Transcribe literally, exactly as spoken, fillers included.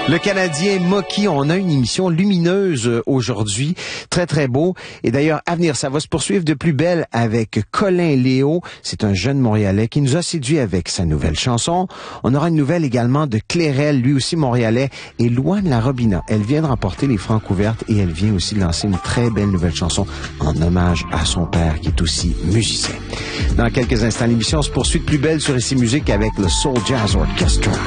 Le Canadien Moki, on a une émission lumineuse aujourd'hui, très très beau. Et d'ailleurs, à venir, ça va se poursuivre de plus belle avec Colin Léo. C'est un jeune Montréalais qui nous a séduit avec sa nouvelle chanson. On aura une nouvelle également de Clairel, lui aussi Montréalais, et Louane Larobina. Elle vient de remporter les Francouvertes et elle vient aussi de lancer une très belle nouvelle chanson en hommage à son père qui est aussi musicien. Dans quelques instants, l'émission se poursuit de plus belle sur Ici Musique avec le Soul Jazz Orchestra.